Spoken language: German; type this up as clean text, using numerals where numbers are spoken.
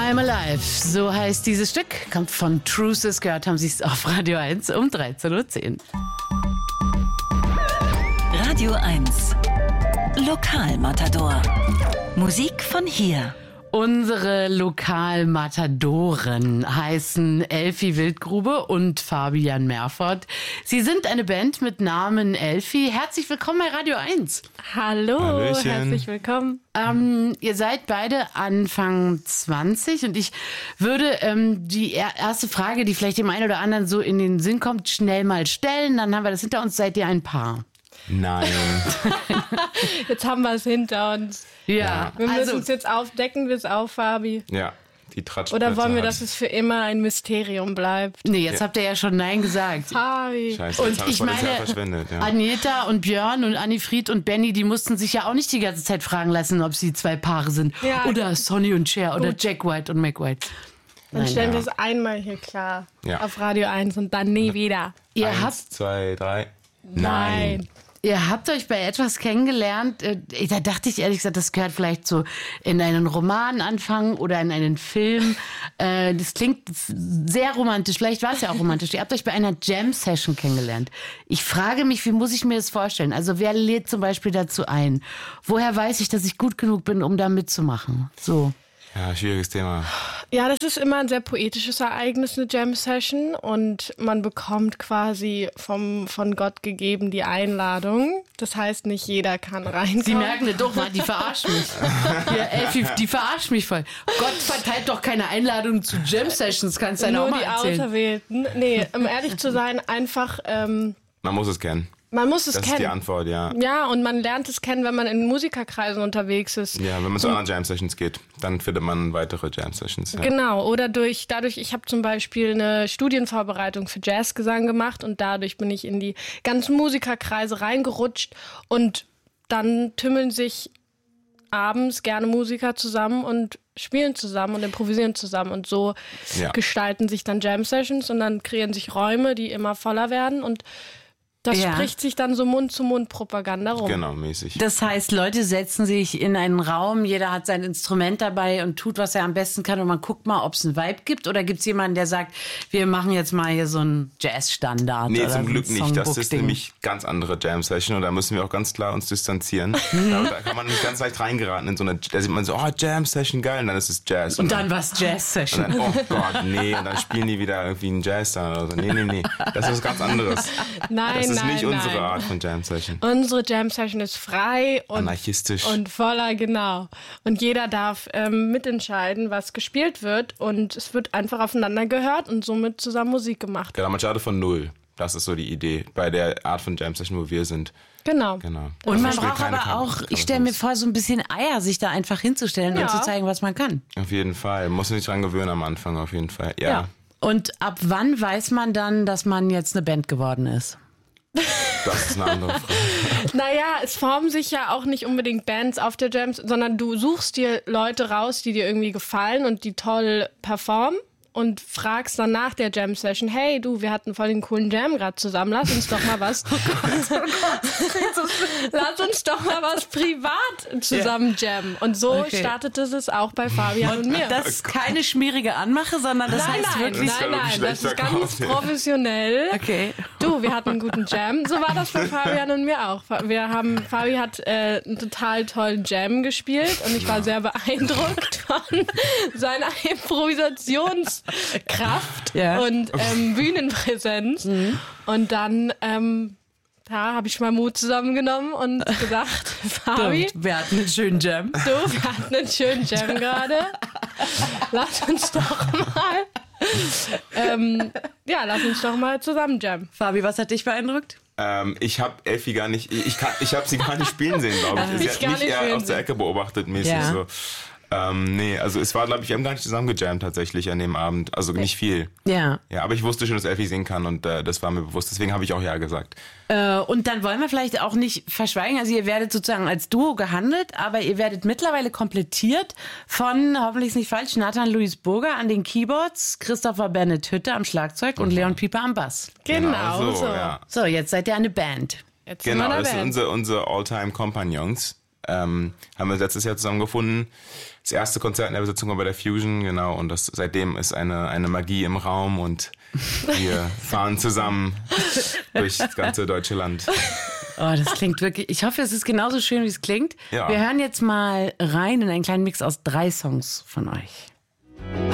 I'm Alive, so heißt dieses Stück, kommt von Truces, gehört haben Sie es auf Radio 1 um 13.10 Uhr. Radio 1 Lokalmatador. Musik von hier. Unsere Lokalmatadoren heißen Elfi Wildgrube und Fabian Merfort. Sie sind eine Band mit Namen Elfi. Herzlich willkommen bei Radio 1. Hallo, Hallöchen. herzlich willkommen. Ihr seid beide Anfang 20 und ich würde die erste Frage, die vielleicht dem einen oder anderen so in den Sinn kommt, schnell mal stellen. Dann haben wir das hinter uns. Seid ihr ein Paar? Nein. Jetzt haben wir es hinter uns. Ja. Wir müssen es jetzt aufdecken, bis auf, Fabi. Ja, die Tratsch. Oder wollen wir, dass es für immer ein Mysterium bleibt? Nee, jetzt habt ihr ja schon Nein gesagt. Fabi. Scheiße, Und jetzt haben wir ich das Potenzial meine, verschwendet. Ja. Agneta und Björn und Annifried und Benny, die mussten sich ja auch nicht die ganze Zeit fragen lassen, ob sie zwei Paare sind. Ja. Oder Sonny und Cher oder Jack White und Mac White. Dann stellen wir es einmal hier klar. Ja. Auf Radio 1 und dann nie wieder. Ihr 1, 2, 3. Nein. Ihr habt euch bei etwas kennengelernt, da dachte ich ehrlich gesagt, das gehört vielleicht so in einen Roman anfangen oder in einen Film. Das klingt sehr romantisch, vielleicht war es ja auch romantisch. Ihr habt euch bei einer Jam-Session kennengelernt. Ich frage mich, wie muss ich mir das vorstellen? Also wer lädt zum Beispiel dazu ein? Woher weiß ich, dass ich gut genug bin, um da mitzumachen? So. Ja, schwieriges Thema. Ja, das ist immer ein sehr poetisches Ereignis, eine Jam-Session. Und man bekommt quasi von Gott gegeben die Einladung. Das heißt, nicht jeder kann reinkommen. Sie merken doch mal, die verarscht mich. Ja, Elfi, die verarscht mich voll. Gott verteilt doch keine Einladung zu Jam-Sessions, kannst du ja auch Nur mal die erzählen. Auserwählten. Nee, um ehrlich zu sein, einfach... Man muss es kennen. Man muss es Das kennen. ist die Antwort, ja. Ja, und man lernt es kennen, wenn man in Musikerkreisen unterwegs ist. Ja, wenn man zu anderen Jam-Sessions geht, dann findet man weitere Jam-Sessions. Ja. Genau, oder dadurch, ich habe zum Beispiel eine Studienvorbereitung für Jazzgesang gemacht und dadurch bin ich in die ganzen Musikerkreise reingerutscht und dann tümmeln sich abends gerne Musiker zusammen und spielen zusammen und improvisieren zusammen und so gestalten sich dann Jam-Sessions und dann kreieren sich Räume, die immer voller werden und das spricht sich dann so Mund-zu-Mund-Propaganda rum. Genau, mäßig. Das heißt, Leute setzen sich in einen Raum, jeder hat sein Instrument dabei und tut, was er am besten kann und man guckt mal, ob es einen Vibe gibt oder gibt es jemanden, der sagt, wir machen jetzt mal hier so einen Jazz-Standard? Nee, oder zum so ein Glück nicht. Das ist Songbook-Ding? nämlich ganz andere Jam-Session und da müssen wir auch ganz klar uns distanzieren. Da kann man nicht ganz leicht reingeraten in so eine, da sieht man so, oh, Jam-Session, geil, und dann ist es Jazz. Und dann was Und Jazz-Session. dann, oh Gott, nee, und dann spielen die wieder irgendwie einen Jazz da oder so. Nee. Das ist was ganz anderes. Das ist nicht unsere Art von Jam-Session. Unsere Jam-Session ist frei und anarchistisch. Und voller, genau. Und jeder darf mitentscheiden, was gespielt wird. Und es wird einfach aufeinander gehört und somit zusammen Musik gemacht. Genau, man startet von null. Das ist so die Idee bei der Art von Jam-Session, wo wir sind. Genau. Und man braucht aber auch, ich stelle mir vor, so ein bisschen Eier, sich da einfach hinzustellen und zu zeigen, was man kann. Auf jeden Fall. Muss man sich dran gewöhnen am Anfang, auf jeden Fall. Ja. Und ab wann weiß man dann, dass man jetzt eine Band geworden ist? Das ist eine andere Frage. Naja, es formen sich ja auch nicht unbedingt Bands auf der Jams, sondern du suchst dir Leute raus, die dir irgendwie gefallen und die toll performen. Und fragst dann nach der Jam-Session, hey du, wir hatten voll den coolen Jam gerade zusammen, lass uns doch mal was lass uns doch mal was privat zusammen jammen. Und so startete es auch bei Fabian und mir. Das ist keine schmierige Anmache, sondern das heißt wirklich... Nein, das ist ganz professionell. Okay. Du, wir hatten einen guten Jam. So war das bei Fabian und mir auch. Fabi hat einen total tollen Jam gespielt und ich war sehr beeindruckt von seiner Improvisationskraft und Bühnenpräsenz. Und dann habe ich mal Mut zusammengenommen und gesagt, Fabi, wir hatten einen schönen Jam. wir hatten einen schönen Jam gerade. Lass uns doch mal zusammen jammen. Fabi, was hat dich beeindruckt? Ich habe Elfi gar nicht, ich habe sie gar nicht spielen sehen, glaube ich. Sie hat mich eher aus der Ecke beobachtet mäßig so. Nee, also es war, glaube ich, wir haben gar nicht zusammen gejammt tatsächlich an dem Abend. Also nicht viel. Ja. Ja, aber ich wusste schon, dass Elfi singen kann und das war mir bewusst. Deswegen habe ich auch ja gesagt. Und dann wollen wir vielleicht auch nicht verschweigen, also ihr werdet sozusagen als Duo gehandelt, aber ihr werdet mittlerweile komplettiert von, hoffentlich ist nicht falsch, Nathan Luis Burger an den Keyboards, Christopher Bennett Hütte am Schlagzeug und Leon Pieper am Bass. Genau so. Ja. So, jetzt seid ihr eine Band. Jetzt sind wir Genau, in der das Band. sind unsere All-Time-Kompagnons. haben wir letztes Jahr zusammen gefunden. Das erste Konzert in der Besetzung war bei der Fusion, genau. Und seitdem ist eine Magie im Raum und wir fahren zusammen durch das ganze deutsche Land. Oh, das klingt wirklich, ich hoffe, es ist genauso schön, wie es klingt. Ja. Wir hören jetzt mal rein in einen kleinen Mix aus 3 Songs von euch.